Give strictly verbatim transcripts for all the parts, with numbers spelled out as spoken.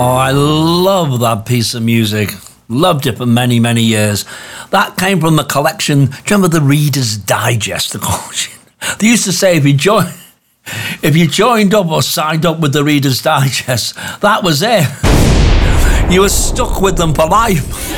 Oh, I love that piece of music. Loved it for many, many years. That came from the collection. Do you remember the Reader's Digest? They used to say if you join, if you joined up or signed up with the Reader's Digest, that was it. You were stuck with them for life.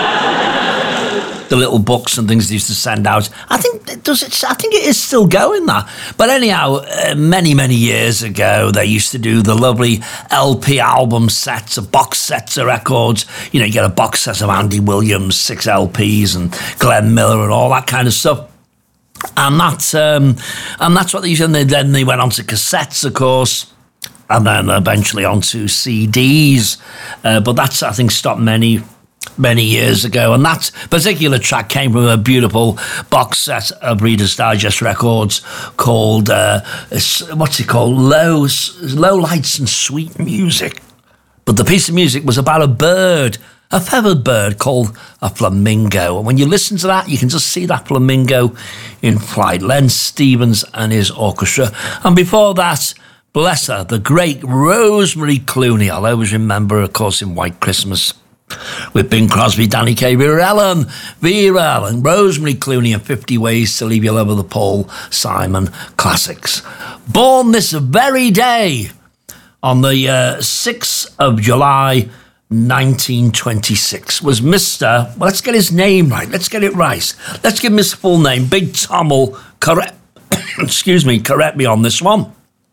The little books and things they used to send out. I think does it. I think it is still going, that. But anyhow, uh, many many years ago, they used to do the lovely L P album sets, of box sets of records. You know, you get a box set of Andy Williams, six L Ps, and Glenn Miller, and all that kind of stuff. And that's um, and that's what they used. And they, then they went on to cassettes, of course. And then eventually onto C Ds. Uh, but that's, I think, stopped many. many years ago, and that particular track came from a beautiful box set of Reader's Digest records called uh, what's it called low low lights and sweet music. But the piece of music was about a bird, a feathered bird called a flamingo, and when you listen to that you can just see that flamingo in flight. Len Stevens and his orchestra. And before that, bless her, the great Rosemary Clooney. I'll always remember, of course, in White Christmas, with Bing Crosby, Danny Kaye, Vera Ellen, Vera and Rosemary Clooney, and fifty Ways to Leave Your Love with the Paul Simon classics. Born this very day, on the uh, sixth of July, nineteen twenty-six, was Mister Well, let's get his name right. Let's get it right. Let's give him his full name. Big Tom will correct, excuse me, correct me on this one.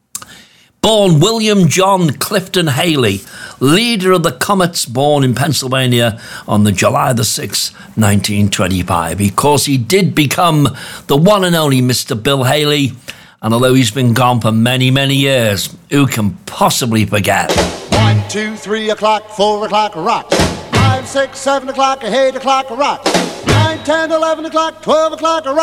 Born William John Clifton Haley, leader of the Comets, born in Pennsylvania on the July the sixth, nineteen twenty-five. Of course, he did become the one and only Mister Bill Haley, and although he's been gone for many, many years, who can possibly forget? One, two, three o'clock, four o'clock, rock. Five, six, seven o'clock, eight o'clock, rock. Nine, ten, eleven o'clock, twelve o'clock, rock.